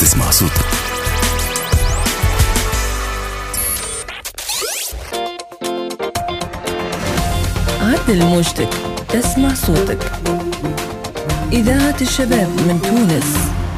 تسمع صوتك. عدل موجتك، تسمع صوتك. إذاعة الشباب من تونس.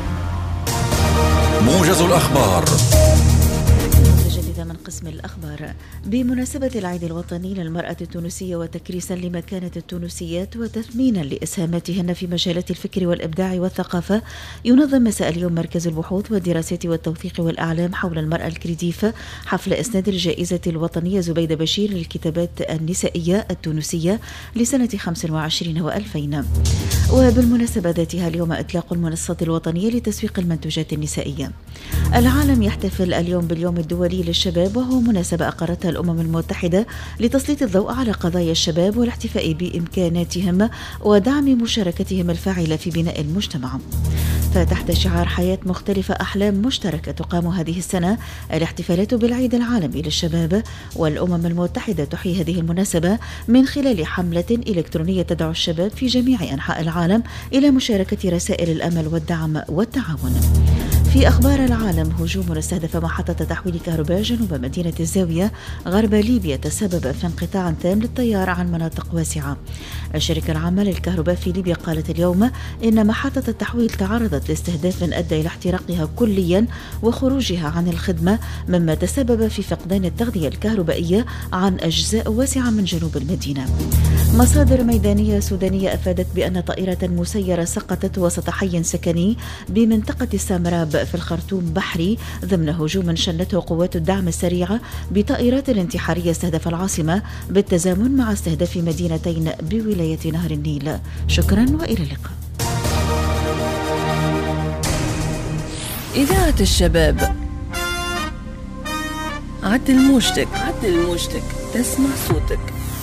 موجز الأخبار متجددة من قسم الأخبار. بمناسبة العيد الوطني للمرأة التونسية وتكريسا لمكانة التونسيات وتثمينا لإسهاماتهن في مجالات الفكر والإبداع والثقافة، ينظم مساء اليوم مركز البحوث والدراسات والتوثيق والأعلام حول المرأة الكريديف حفل إسناد الجائزة الوطنية زبيدة بشير للكتابات النسائية التونسية لسنة 25 و2000. وبالمناسبة ذاتها اليوم إطلاق المنصة الوطنية لتسويق المنتوجات النسائية. العالم يحتفل اليوم باليوم الدولي للشباب، وهو مناسبة أقرتها الأمم المتحدة لتسليط الضوء على قضايا الشباب والاحتفاء بإمكاناتهم ودعم مشاركتهم الفاعلة في بناء المجتمع. فتحت شعار حياة مختلفة أحلام مشتركة، تقام هذه السنة الاحتفالات بالعيد العالمي للشباب، والأمم المتحدة تحيي هذه المناسبة من خلال حملة إلكترونية تدعو الشباب في جميع أنحاء العالم إلى مشاركة رسائل الأمل والدعم والتعاون. في أخبار العالم، هجوم استهدف محطة تحويل كهرباء جنوب مدينة الزاوية غرب ليبيا تسبب في انقطاع تام للتيار عن مناطق واسعة. الشركة العامة للكهرباء في ليبيا قالت اليوم إن محطة التحويل تعرضت لاستهداف أدى إلى احتراقها كليا وخروجها عن الخدمة، مما تسبب في فقدان التغذية الكهربائية عن أجزاء واسعة من جنوب المدينة. مصادر ميدانية سودانية أفادت بأن طائرة مسيرة سقطت وسط حي سكني بمنطقة السامراب في الخرطوم بحري ضمن هجوم شنته قوات الدعم السريعة بطائرات انتحارية استهدف العاصمة بالتزامن مع استهداف مدينتين بولاية نهر النيل. شكرا وإلى اللقاء. إذاعة الشباب. عدل موجتك، تسمع صوتك.